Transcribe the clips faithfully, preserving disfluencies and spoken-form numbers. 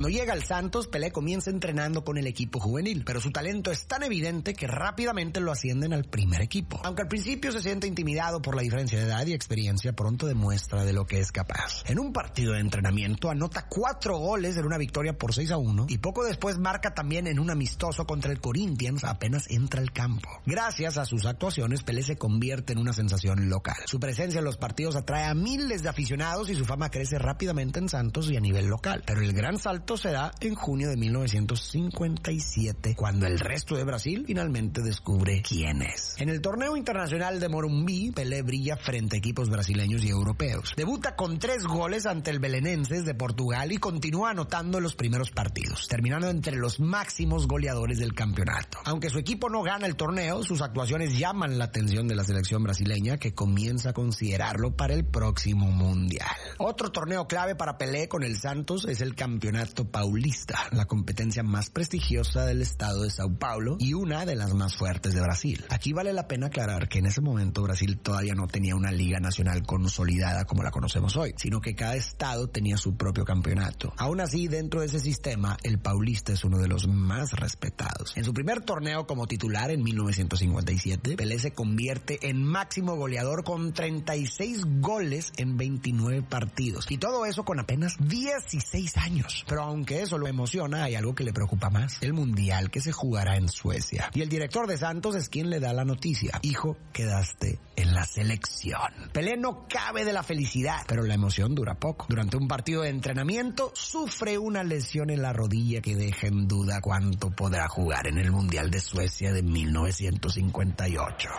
Cuando llega al Santos, Pelé comienza entrenando con el equipo juvenil, pero su talento es tan evidente que rápidamente lo ascienden al primer equipo. Aunque al principio se siente intimidado por la diferencia de edad y experiencia, pronto demuestra de lo que es capaz. En un partido de entrenamiento anota cuatro goles en una victoria por seis a uno y poco después marca también en un amistoso contra el Corinthians apenas entra al campo. Gracias a sus actuaciones, Pelé se convierte en una sensación local. Su presencia en los partidos atrae a miles de aficionados y su fama crece rápidamente en Santos y a nivel local. Pero el gran salto se da en junio de mil novecientos cincuenta y siete, cuando el resto de Brasil finalmente descubre quién es. En el torneo internacional de Morumbi, Pelé brilla frente a equipos brasileños y europeos. Debuta con tres goles ante el Belenenses de Portugal y continúa anotando los primeros partidos, terminando entre los máximos goleadores del campeonato. Aunque su equipo no gana el torneo, sus actuaciones llaman la atención de la selección brasileña, que comienza a considerarlo para el próximo mundial. Otro torneo clave para Pelé con el Santos es el Campeonato Paulista, la competencia más prestigiosa del estado de Sao Paulo y una de las más fuertes de Brasil. Aquí vale la pena aclarar que en ese momento Brasil todavía no tenía una liga nacional consolidada como la conocemos hoy, sino que cada estado tenía su propio campeonato. Aún así, dentro de ese sistema, el Paulista es uno de los más respetados. En su primer torneo como titular en mil novecientos cincuenta y siete, Pelé se convierte en máximo goleador con treinta y seis goles en veintinueve partidos, y todo eso con apenas dieciséis años. Pero aunque eso lo emociona, hay algo que le preocupa más: el mundial que se jugará en Suecia. Y el director de Santos es quien le da la noticia: hijo, quedaste en la selección. Pelé no cabe de la felicidad, pero la emoción dura poco. Durante un partido de entrenamiento, sufre una lesión en la rodilla que deja en duda cuánto podrá jugar en el Mundial de Suecia de mil novecientos cincuenta y ocho.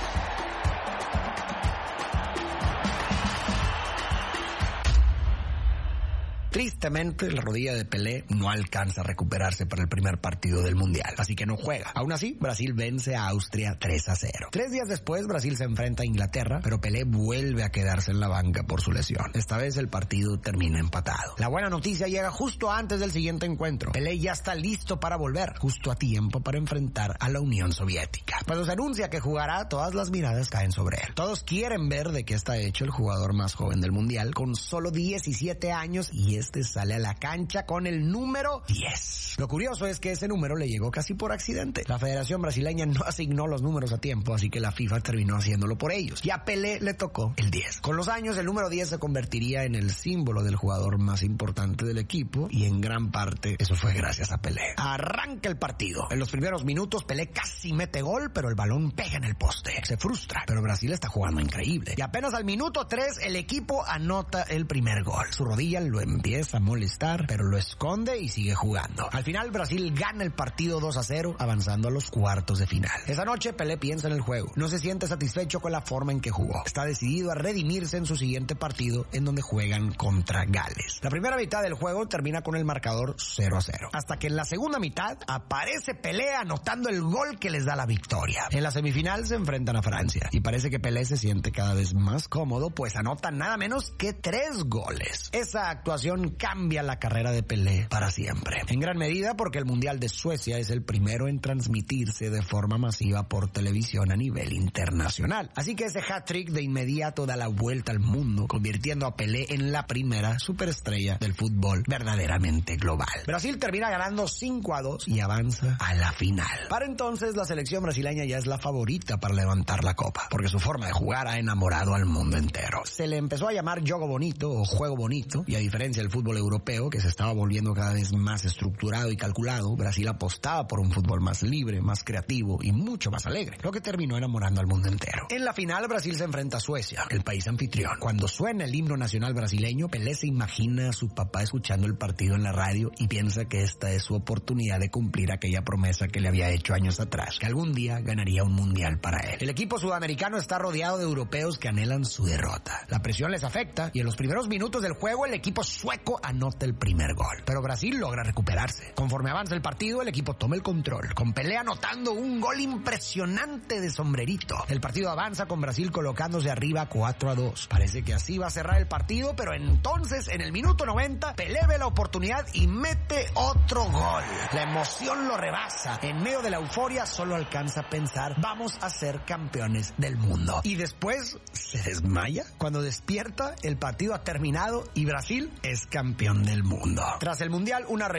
Tristemente, la rodilla de Pelé no alcanza a recuperarse para el primer partido del Mundial, así que no juega. Aún así, Brasil vence a Austria tres a cero. Tres días después, Brasil se enfrenta a Inglaterra, pero Pelé vuelve a quedarse en la banca por su lesión. Esta vez el partido termina empatado. La buena noticia llega justo antes del siguiente encuentro. Pelé ya está listo para volver, justo a tiempo para enfrentar a la Unión Soviética. Cuando se anuncia que jugará, todas las miradas caen sobre él. Todos quieren ver de qué está hecho el jugador más joven del Mundial, con solo diecisiete años, y este sale a la cancha con el número diez. Lo curioso es que ese número le llegó casi por accidente. La Federación Brasileña no asignó los números a tiempo, así que la FIFA terminó haciéndolo por ellos. Y a Pelé le tocó el diez. Con los años, el número diez se convertiría en el símbolo del jugador más importante del equipo, y en gran parte eso fue gracias a Pelé. Arranca el partido. En los primeros minutos, Pelé casi mete gol, pero el balón pega en el poste. Se frustra, pero Brasil está jugando increíble. Y apenas al minuto tres, el equipo anota el primer gol. Su rodilla lo empieza a molestar, pero lo esconde y sigue jugando. Al final, Brasil gana el partido dos a cero, avanzando a los cuartos de final. Esa noche, Pelé piensa en el juego. No se siente satisfecho con la forma en que jugó. Está decidido a redimirse en su siguiente partido, en donde juegan contra Gales. La primera mitad del juego termina con el marcador cero a cero. Hasta que en la segunda mitad aparece Pelé anotando el gol que les da la victoria. En la semifinal se enfrentan a Francia, y parece que Pelé se siente cada vez más cómodo, pues anota nada menos que tres goles. Esa actuación cambia la carrera de Pelé para siempre. En gran medida porque el Mundial de Suecia es el primero en transmitirse de forma masiva por televisión a nivel internacional. Así que ese hat-trick de inmediato da la vuelta al mundo, convirtiendo a Pelé en la primera superestrella del fútbol verdaderamente global. Brasil termina ganando cinco a dos y avanza a la final. Para entonces, la selección brasileña ya es la favorita para levantar la copa, porque su forma de jugar ha enamorado al mundo entero. Se le empezó a llamar jogo bonito o juego bonito, y a diferencia del fútbol europeo, que se estaba volviendo cada vez más estructurado y calculado, Brasil apostaba por un fútbol más libre, más creativo y mucho más alegre, lo que terminó enamorando al mundo entero. En la final, Brasil se enfrenta a Suecia, el país anfitrión. Cuando suena el himno nacional brasileño, Pelé se imagina a su papá escuchando el partido en la radio y piensa que esta es su oportunidad de cumplir aquella promesa que le había hecho años atrás, que algún día ganaría un mundial para él. El equipo sudamericano está rodeado de europeos que anhelan su derrota. La presión les afecta, y en los primeros minutos del juego, el equipo sueco anota el primer gol. Pero Brasil logra recuperarse. Conforme avanza el partido, el equipo toma el control, con Pelé anotando un gol impresionante de sombrerito. El partido avanza con Brasil colocándose arriba cuatro a dos. Parece que así va a cerrar el partido, pero entonces, en el minuto noventa, Pelé ve la oportunidad y mete otro gol. La emoción lo rebasa. En medio de la euforia, solo alcanza a pensar: vamos a ser campeones del mundo. Y después se desmaya. Cuando despierta, el partido ha terminado y Brasil es campeón del mundo. Tras el Mundial, una